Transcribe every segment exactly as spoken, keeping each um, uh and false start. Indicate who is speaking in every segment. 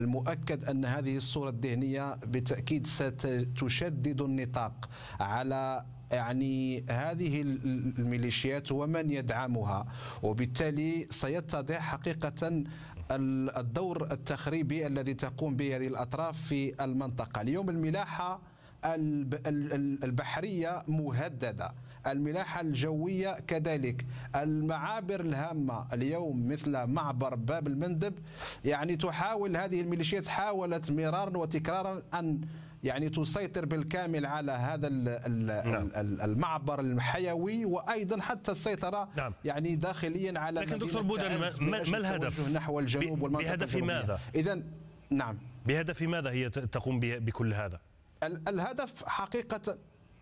Speaker 1: المؤكد أن هذه الصورة الذهنية بالتأكيد ستشدد النطاق على يعني هذه الميليشيات ومن يدعمها، وبالتالي سيتضح حقيقة الدور التخريبي الذي تقوم به هذه الأطراف في المنطقة. اليوم الملاحة البحرية مهددة، الملاحة الجوية كذلك، المعابر الهامة اليوم مثل معبر باب المندب يعني تحاول هذه الميليشيات حاولت مرارا وتكرارا أن يعني تسيطر بالكامل على هذا المعبر الحيوي، وايضا حتى السيطره نعم. يعني داخليا على
Speaker 2: لكن دكتور بودن ما, ما الهدف
Speaker 1: نحو الجنوب والمنطقه
Speaker 2: بهدف ماذا؟
Speaker 1: اذا نعم
Speaker 2: بهدف ماذا هي تقوم بكل هذا؟
Speaker 1: الهدف حقيقه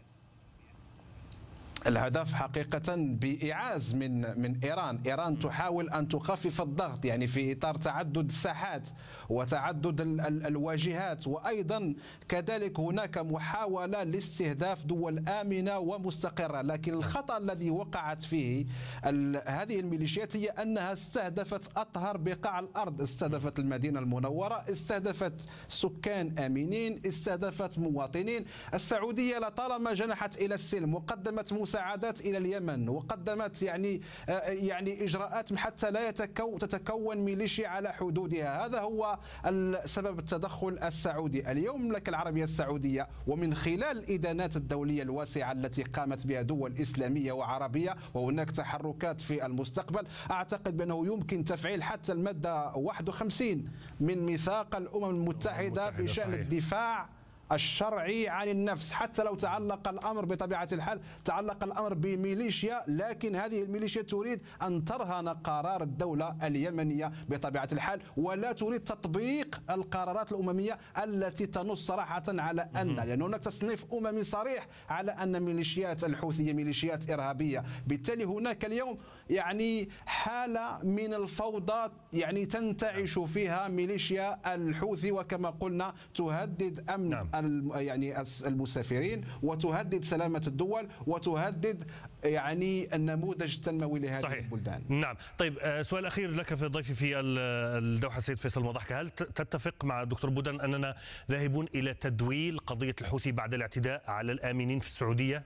Speaker 1: الهدف حقيقة بإعاز من من إيران، إيران تحاول أن تخفف الضغط يعني في إطار تعدد الساحات وتعدد الواجهات، وأيضا كذلك هناك محاولة لاستهداف دول آمنة ومستقرة. لكن الخطأ الذي وقعت فيه هذه الميليشيات هي أنها استهدفت أطهر بقاع الأرض، استهدفت المدينة المنورة، استهدفت سكان آمنين، استهدفت مواطنين. السعودية لطالما جنحت إلى السلم وقدمت مساعدات إلى اليمن وقدمت يعني يعني إجراءات حتى لا تتكون ميليشيا على حدودها. هذا هو سبب التدخل السعودي. اليوم المملكة العربية السعودية ومن خلال الإدانات الدولية الواسعة التي قامت بها دول إسلامية وعربية، وهناك تحركات في المستقبل، أعتقد بأنه يمكن تفعيل حتى المادة واحد وخمسين من ميثاق الأمم المتحدة بشأن الدفاع الشرعي عن النفس، حتى لو تعلق الأمر بطبيعة الحال تعلق الأمر بميليشيا، لكن هذه الميليشيا تريد أن ترهن قرار الدولة اليمنية بطبيعة الحال، ولا تريد تطبيق القرارات الأممية التي تنص صراحة على أن، لأن هناك تصنيف أممي صريح على أن ميليشيات الحوثي ميليشيات إرهابية. بالتالي هناك اليوم يعني حالة من الفوضى يعني تنتعش فيها ميليشيا الحوثي، وكما قلنا تهدد أمن نعم. يعني المسافرين وتهدد سلامة الدول وتهدد يعني النموذج التنموي لهذه صحيح. البلدان.
Speaker 2: نعم. طيب سؤال أخير لك في ضيفي في الدوحة السيد فيصل مضحكة، هل تتفق مع الدكتور بودن أننا ذاهبون إلى تدويل قضية الحوثي بعد الاعتداء على الآمنين في السعودية؟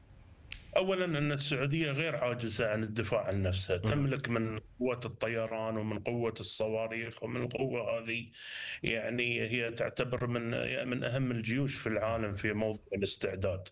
Speaker 3: أولا أن السعودية غير عاجزة عن الدفاع عن نفسها، تملك من قوة الطيران ومن قوة الصواريخ ومن القوة هذه، يعني هي تعتبر من من أهم الجيوش في العالم في موضوع الاستعداد.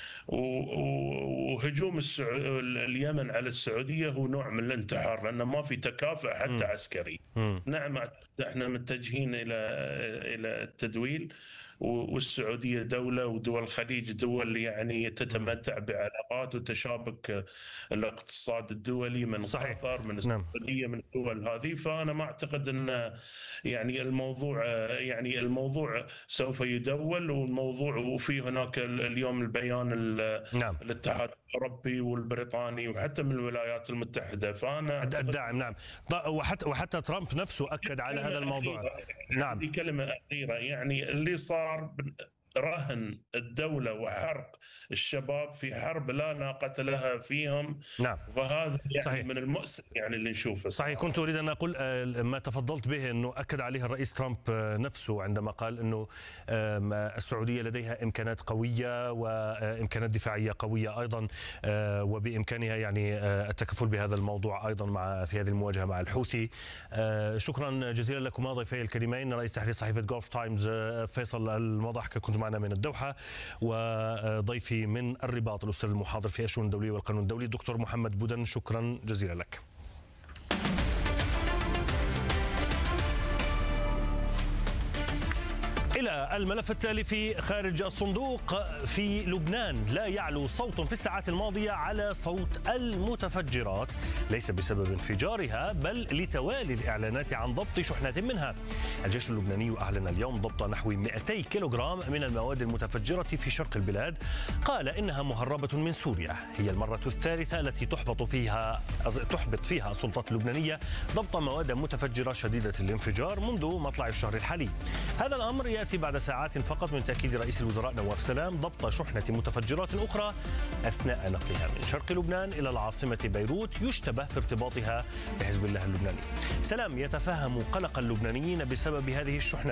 Speaker 3: وهجوم اليمن على السعودية هو نوع من الانتحار، لأنه ما في تكافؤ حتى عسكري. نعم احنا متجهين إلى إلى التدويل، والسعودية دولة ودول الخليج دول يعني تتمتع بعلاقات وتشابك الاقتصاد الدولي من صحيح. قطر من السعودية من الدول هذه، فأنا ما أعتقد أن يعني الموضوع يعني الموضوع سوف يدول، والموضوع وفي هناك اليوم البيان نعم. الاتحاد الأوروبي والبريطاني وحتى من الولايات المتحدة، فأنا
Speaker 2: الداعم نعم، وحتى وحتى ترامب نفسه أكد على هذا الموضوع.
Speaker 3: نعم دي كلمة أخيرة، يعني اللي صار رهن الدولة وحرق الشباب في حرب لا ناقة لها فيهم نعم. فهذا يعني صحيح. من المؤسف يعني اللي نشوفه
Speaker 2: صحيح. كنت أريد أن أقول ما تفضلت به أنه أكد عليه الرئيس ترامب نفسه عندما قال أنه السعودية لديها إمكانات قوية وإمكانات دفاعية قوية أيضا، وبإمكانها يعني التكفل بهذا الموضوع أيضا مع في هذه المواجهة مع الحوثي. شكرا جزيلا لكما ضيفي الكريمين، رئيس تحرير صحيفة جولف تايمز فيصل المضحكة كنت معنا من الدوحة، وضيفي من الرباط الأستاذ المحاضر في الشؤون الدولية والقانون الدولي دكتور محمد بودن، شكرا جزيلا لك. إلى الملف التالي في خارج الصندوق. في لبنان لا يعلو صوت في الساعات الماضية على صوت المتفجرات، ليس بسبب انفجارها بل لتوالي الإعلانات عن ضبط شحنات منها. الجيش اللبناني أعلن اليوم ضبط نحو مئتي كيلوغرام من المواد المتفجرة في شرق البلاد، قال إنها مهربة من سوريا. هي المرة الثالثة التي تحبط فيها تحبط فيها السلطات اللبنانية ضبط مواد متفجرة شديدة الانفجار منذ مطلع الشهر الحالي. هذا الأمر يأتي يأتي بعد ساعات فقط من تأكيد رئيس الوزراء نواف سلام ضبط شحنة متفجرات أخرى أثناء نقلها من شرق لبنان إلى العاصمة بيروت يشتبه في ارتباطها بحزب الله اللبناني. سلام يتفهم قلق اللبنانيين بسبب هذه الشحنات.